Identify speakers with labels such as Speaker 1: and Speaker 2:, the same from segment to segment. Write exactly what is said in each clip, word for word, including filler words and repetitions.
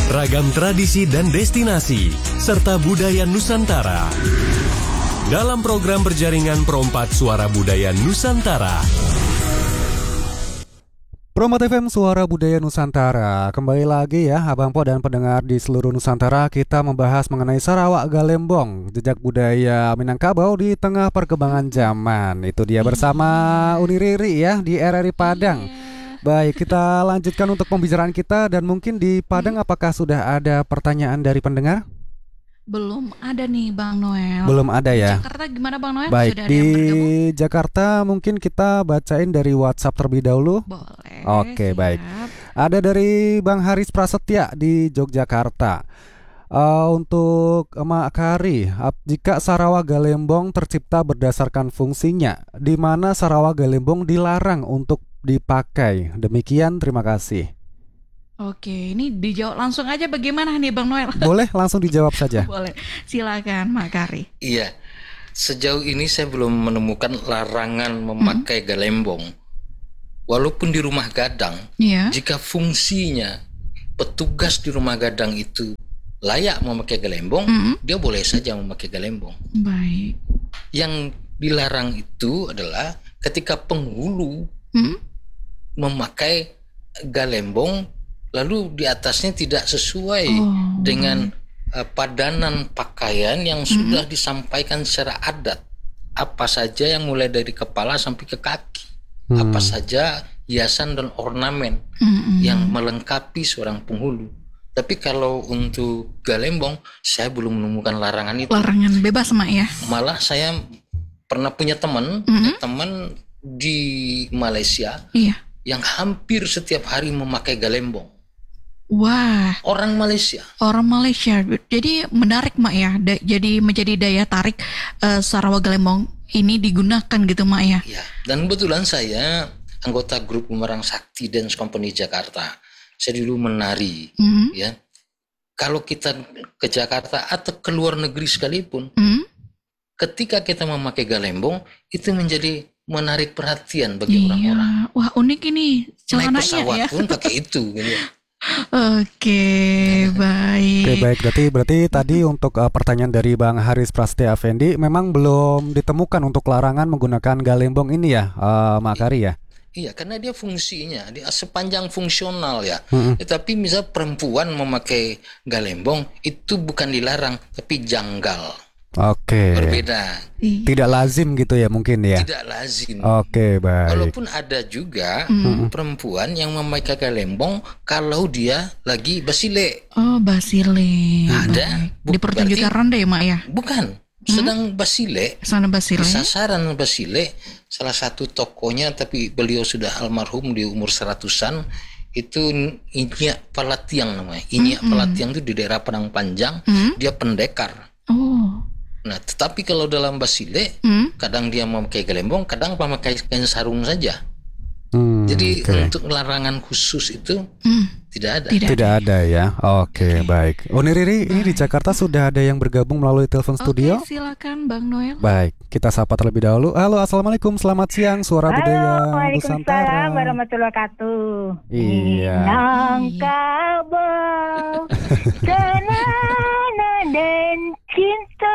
Speaker 1: ragam tradisi dan destinasi, serta budaya Nusantara. Dalam program berjaringan Perompak Suara Budaya Nusantara.
Speaker 2: Perompak F M Suara Budaya Nusantara. Kembali lagi ya Abang Po dan pendengar di seluruh Nusantara. Kita membahas mengenai Sarawak Galembong, jejak budaya Minangkabau di tengah perkembangan zaman. Itu dia bersama Uni Riri ya di R R I Padang. Baik, kita lanjutkan untuk pembicaraan kita. Dan mungkin di Padang apakah sudah ada pertanyaan dari pendengar?
Speaker 3: Belum ada nih Bang Noel.
Speaker 2: Belum ada ya.
Speaker 3: Jakarta gimana Bang Noel?
Speaker 2: Baik,
Speaker 3: sudah ada
Speaker 2: di
Speaker 3: yang bergabung?
Speaker 2: Jakarta mungkin kita bacain dari WhatsApp terlebih dahulu.
Speaker 3: Boleh.
Speaker 2: Oke,
Speaker 3: siap.
Speaker 2: baik. Ada dari Bang Haris Prasetya di Yogyakarta. Uh, untuk Mak Kari, jika Sarawak Galembong tercipta berdasarkan fungsinya, di mana Sarawak Galembong dilarang untuk dipakai? Demikian, terima kasih.
Speaker 3: Oke, ini dijawab langsung aja bagaimana nih Bang Noel?
Speaker 2: Boleh langsung dijawab saja.
Speaker 3: Boleh, silakan Mak Kari.
Speaker 4: Iya, sejauh ini saya belum menemukan larangan memakai mm-hmm. galembong. Walaupun di rumah gadang,
Speaker 3: yeah.
Speaker 4: jika fungsinya petugas di rumah gadang itu layak memakai galembong, mm-hmm. dia boleh saja memakai galembong.
Speaker 3: Baik.
Speaker 4: Yang dilarang itu adalah ketika penghulu mm-hmm. memakai galembong, lalu di atasnya tidak sesuai oh. dengan uh, padanan pakaian yang mm-hmm. sudah disampaikan secara adat. Apa saja yang mulai dari kepala sampai ke kaki. Hmm. Apa saja hiasan dan ornamen mm-hmm. yang melengkapi seorang penghulu. Tapi kalau untuk galembong, saya belum menemukan larangan itu.
Speaker 3: Larangan bebas Mak ya.
Speaker 4: Malah saya pernah punya teman, mm-hmm. teman di Malaysia
Speaker 3: iya.
Speaker 4: yang hampir setiap hari memakai galembong.
Speaker 3: Wah,
Speaker 4: orang Malaysia.
Speaker 3: Orang Malaysia. Jadi menarik Mak ya. Da- jadi menjadi daya tarik uh, Sarawak Galembong ini digunakan gitu Mak ya.
Speaker 4: Ya, dan kebetulan saya anggota grup Bumerang Sakti Dance Company Jakarta. Saya dulu menari, mm-hmm. ya. Kalau kita ke Jakarta atau ke luar negeri sekalipun, mm-hmm. ketika kita memakai galembong itu menjadi menarik perhatian bagi
Speaker 3: iya.
Speaker 4: orang-orang.
Speaker 3: Wah, unik ini celananya.
Speaker 4: Naik pesawat
Speaker 3: ya.
Speaker 4: pun pakai itu gitu.
Speaker 3: Oke, baik.
Speaker 2: Oke, baik. Berarti berarti tadi untuk uh, pertanyaan dari Bang Haris Prasetya Effendi, memang belum ditemukan untuk larangan menggunakan galembong ini ya, uh, Mak Kari ya?
Speaker 4: Iya, karena dia fungsinya, dia sepanjang fungsional ya.
Speaker 2: Mm-hmm.
Speaker 4: Tetapi misal perempuan memakai galembong itu bukan dilarang, tapi janggal.
Speaker 2: Oke.
Speaker 4: Berbeda.
Speaker 2: Tidak lazim gitu ya mungkin ya.
Speaker 4: Tidak lazim.
Speaker 2: Oke, baik.
Speaker 4: Walaupun ada juga
Speaker 3: mm.
Speaker 4: perempuan yang memakai galembong kalau dia lagi basile.
Speaker 3: Oh, basile.
Speaker 4: Ada.
Speaker 3: Dipertunjukkan ronde ya, Mak ya?
Speaker 4: Bukan. Sedang basile.
Speaker 3: Sedang basile.
Speaker 4: Sasaran basile. Salah satu tokonya, tapi beliau sudah almarhum di umur seratusan. Itu Inyak Palatiang namanya. Inyak mm-hmm. Palatiang itu di daerah Padang Panjang. Mm-hmm. Dia pendekar.
Speaker 3: Oh.
Speaker 4: Nah, tetapi kalau dalam basile,
Speaker 3: hmm?
Speaker 4: kadang dia memakai galembong, kadang memakai kain sarung saja.
Speaker 2: Hmm,
Speaker 4: Jadi
Speaker 2: okay.
Speaker 4: untuk larangan khusus itu hmm. tidak ada.
Speaker 2: Tidak, tidak ada ya. Oke, okay, okay. Baik. Uni Riri, baik. Ini di Jakarta sudah ada yang bergabung melalui telepon studio.
Speaker 3: Oke, silakan Bang Noel.
Speaker 2: Baik, kita sapa terlebih dahulu. Halo, assalamualaikum, selamat siang, Suara
Speaker 5: Halo,
Speaker 2: Budaya Nusantara.
Speaker 5: Waalaikumsalam warahmatullahi wabarakatuh.
Speaker 2: Iya.
Speaker 5: Minangkabau, kenana dan cinta,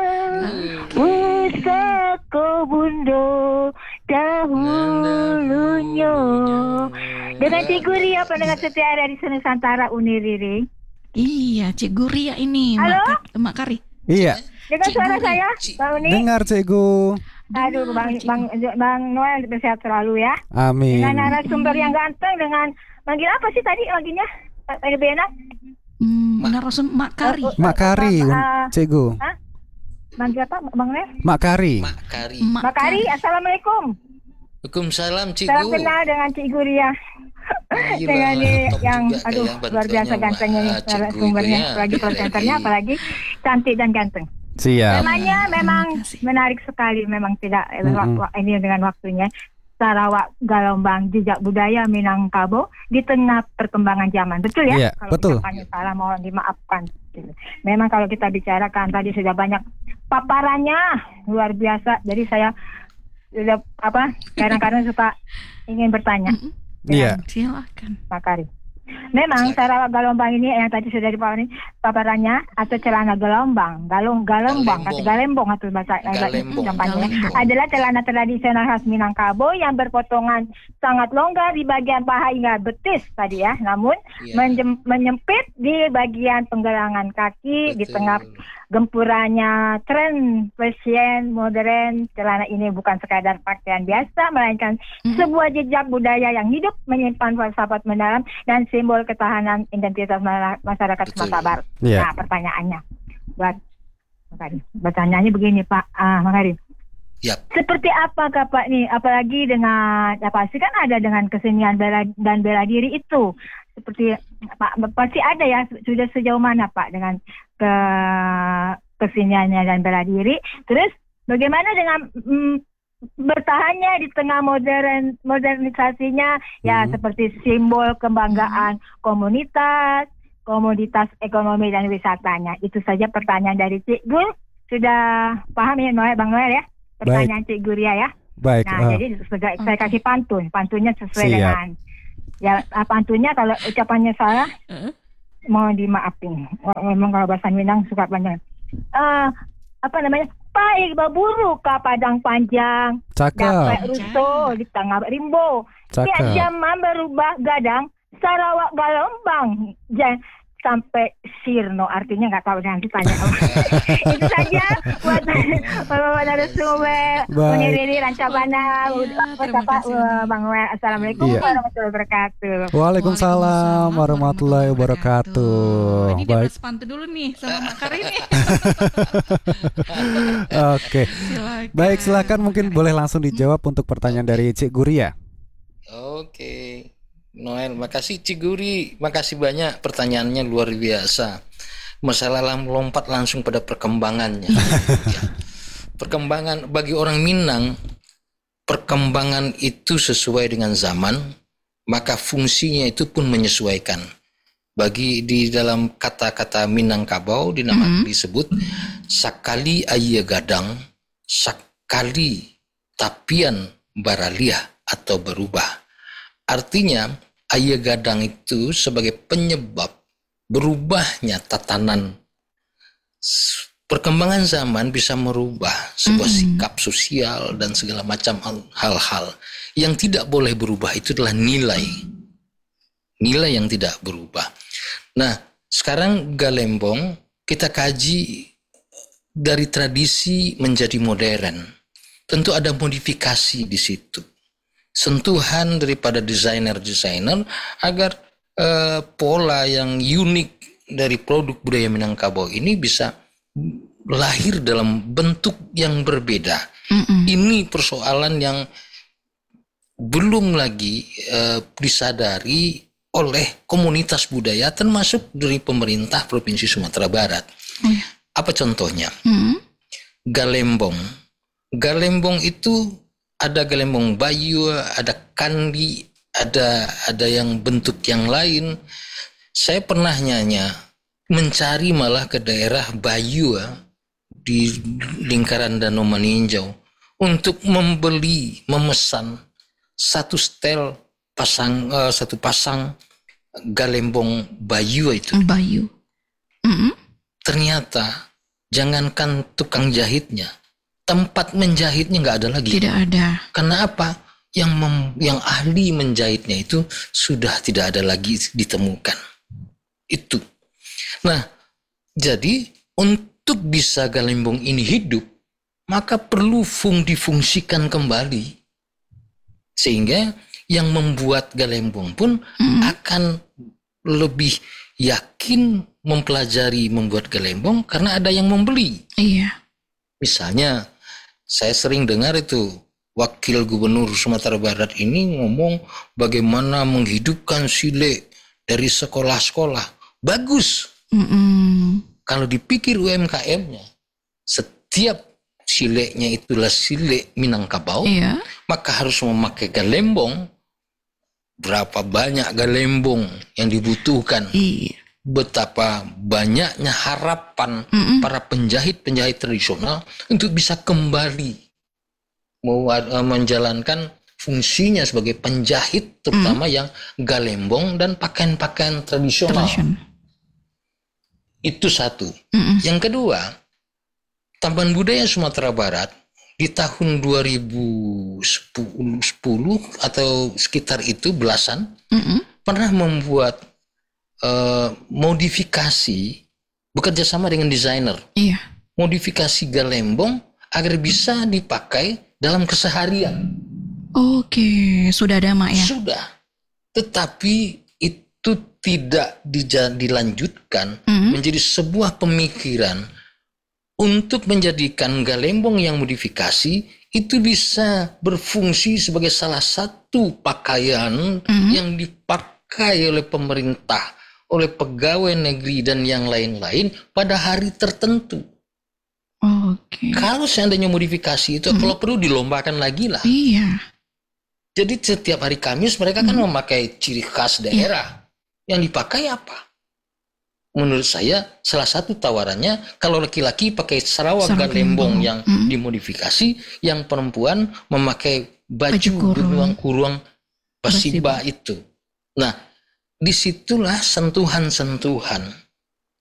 Speaker 5: pusaka bundo dahulunya. Dengan Cikgu Ria pendengar setia dari Nusantara Uni Riri.
Speaker 3: Iya, Cikgu Ria ini.
Speaker 5: Halo?
Speaker 3: Mak, Mak Kari.
Speaker 2: Iya.
Speaker 5: Dengar suara saya, Bang Uni?
Speaker 2: Dengar, Cikgu.
Speaker 5: Aduh, Bang, Bang, Bang Noel sehat selalu ya.
Speaker 2: Amin.
Speaker 5: Dengan narasumber yang ganteng, dengan manggil apa sih tadi manggilnya? Tadi Bena?
Speaker 3: Hmm, narasumber Mak Kari.
Speaker 2: Mak Kari, Cikgu.
Speaker 5: Hah? Manggil apa, Bang Noel?
Speaker 2: Mak Kari.
Speaker 4: Mak Kari.
Speaker 5: Mak Kari, assalamualaikum.
Speaker 4: Waalaikumsalam, Cikgu.
Speaker 5: Salam kenal dengan Cikgu Ria. Dengan ini yang aduh luar biasa gantengnya nih narasumbernya, apalagi presenternya, apalagi cantik dan ganteng.
Speaker 2: Siap.
Speaker 5: Temanya memang menarik sekali, memang tidak mm-hmm. ini dengan waktunya. Sarawak Galembong, jejak budaya Minangkabau di tengah perkembangan zaman. Betul ya?
Speaker 2: Iya,
Speaker 5: kalau
Speaker 2: betul.
Speaker 5: Kalau salah mohon dimaafkan. Memang kalau kita bicarakan tadi sudah banyak paparannya luar biasa. Jadi saya sudah apa? Kadang-kadang suka ingin bertanya.
Speaker 2: Iya.
Speaker 3: Silakan.
Speaker 5: Pak Kari. Memang Sarawak Galombang ini yang tadi sudah dipaparin paparannya atau celana gelombang, galung galombang atau galembong atau bahasa
Speaker 4: galembong.
Speaker 5: gampangnya adalah celana tradisional khas Minangkabau yang berpotongan sangat longgar di bagian paha hingga betis tadi ya. Namun yeah. menjem, menyempit di bagian penggelangan kaki. Betul. Di tengah gempurannya tren fashion modern, celana ini bukan sekadar pakaian biasa melainkan hmm. sebuah jejak budaya yang hidup, menyimpan falsafat mendalam dan simbol ketahanan identitas masyarakat Sumatera Barat. Yeah. Nah, pertanyaannya buat Makarim. Pertanyaannya begini Pak uh, Makarim. Yep. Seperti apakah Pak nih, apalagi dengan ya pasti kan ada dengan kesenian bela dan bela diri itu. Seperti Pak pasti ada ya, sudah sejauh mana Pak dengan ke keseniannya dan bela diri. Terus bagaimana dengan mm, bertahannya di tengah modern modernisasinya ya hmm. seperti simbol kebanggaan hmm. komunitas, komoditas ekonomi dan wisatanya. Itu saja pertanyaan dari Cik Gur. Sudah paham ya Noel, Bang Noel ya? Pertanyaan Baik. Cik Guria ya. Baik. Nah, uh, jadi saya, saya kasih pantun. Pantunnya sesuai siap. dengan ya pantunnya, kalau ucapannya salah uh. mohon dimaafin. Memang kalau bahasa Minang suka panjang. Uh, apa namanya? Paik baburu ka padang panjang. Dapat rusuh di tengah rimbo. Tiap zaman berubah gadang. Sarawak Galombang. Jangan sampai Sirno, artinya nggak tahu, nanti tanya. Itu saja buat Bapak narasumber Uniriri Rancabana. Bang Noel, assalamualaikum iya. warahmatullahi wabarakatuh.
Speaker 2: Waalaikumsalam warahmatullahi wabarakatuh.
Speaker 3: Ini dia pantun dulu nih sama Makar ini.
Speaker 2: Oke, baik, silakan mungkin boleh langsung dijawab untuk pertanyaan dari Cik Guria.
Speaker 4: Oke. Noel, makasih Cik Guri, makasih banyak, pertanyaannya luar biasa. Masalah lompat langsung pada perkembangannya. Ya. Perkembangan bagi orang Minang, perkembangan itu sesuai dengan zaman, maka fungsinya itu pun menyesuaikan. Bagi di dalam kata-kata Minangkabau di nama mm-hmm. disebut sakali aya gadang, sakali tapian baraliah atau berubah. Artinya aya gadang itu sebagai penyebab berubahnya tatanan. Perkembangan zaman bisa merubah sebuah mm-hmm. sikap sosial dan segala macam hal-hal. Yang tidak boleh berubah itu adalah nilai. Nilai yang tidak berubah. Nah, sekarang Galembong kita kaji dari tradisi menjadi modern. Tentu ada modifikasi di situ. Sentuhan daripada desainer-desainer agar uh, pola yang unik dari produk budaya Minangkabau ini bisa lahir dalam bentuk yang berbeda. Mm-mm. Ini persoalan yang belum lagi uh, disadari oleh komunitas budaya termasuk dari pemerintah Provinsi Sumatera Barat. Mm. Apa contohnya? Mm. Galembong. Galembong itu ada galembong bayu, ada kandi, ada ada yang bentuk yang lain. Saya pernah nyanya mencari malah ke daerah Bayu di lingkaran Danau Maninjau untuk membeli, memesan satu setel pasang uh, satu pasang galembong bayu itu.
Speaker 3: Bayu. Mm-hmm.
Speaker 4: Ternyata jangankan tukang jahitnya, tempat menjahitnya nggak ada lagi.
Speaker 3: Tidak ada.
Speaker 4: Karena apa? Yang mem, yang ahli menjahitnya itu sudah tidak ada lagi ditemukan. Itu. Nah, jadi untuk bisa galembong ini hidup, maka perlu fung difungsikan kembali. Sehingga yang membuat galembong pun hmm. akan lebih yakin mempelajari membuat galembong karena ada yang membeli.
Speaker 3: Iya.
Speaker 4: Misalnya, saya sering dengar itu Wakil Gubernur Sumatera Barat ini ngomong bagaimana menghidupkan sile dari sekolah-sekolah. Bagus. Mm-mm. Kalau dipikir U M K M-nya, setiap sileknya itulah silek Minangkabau, iya. maka harus memakai galembong. Berapa banyak galembong yang dibutuhkan. Iya. Betapa banyaknya harapan Mm-mm. para penjahit-penjahit tradisional untuk bisa kembali mau uh, menjalankan fungsinya sebagai penjahit, terutama mm. yang galembong dan pakaian-pakaian tradisional. Tradition. Itu satu. Mm-mm. Yang kedua, Taman Budaya Sumatera Barat di tahun dua ribu sepuluh atau sekitar itu belasan Mm-mm. pernah membuat uh, modifikasi, bekerja sama dengan desainer. Iya. Modifikasi galembong agar bisa dipakai dalam keseharian.
Speaker 3: Oke, sudah ada Mak ya?
Speaker 4: Sudah. Tetapi itu tidak dija- dilanjutkan mm-hmm. menjadi sebuah pemikiran untuk menjadikan galembong yang modifikasi itu bisa berfungsi sebagai salah satu pakaian mm-hmm. yang dipakai oleh pemerintah, oleh pegawai negeri dan yang lain-lain pada hari tertentu.
Speaker 3: Oke.
Speaker 4: Kalau seandainya modifikasi itu mm-hmm. kalau perlu dilombakan lagi lah.
Speaker 3: Iya.
Speaker 4: Jadi setiap hari Kamis mereka mm-hmm. kan memakai ciri khas daerah. Iya. Yang dipakai apa? Menurut saya salah satu tawarannya kalau laki-laki pakai sarawak galembong yang mm-hmm. dimodifikasi, yang perempuan memakai baju, baju kurung basiba itu. Nah, disitulah sentuhan-sentuhan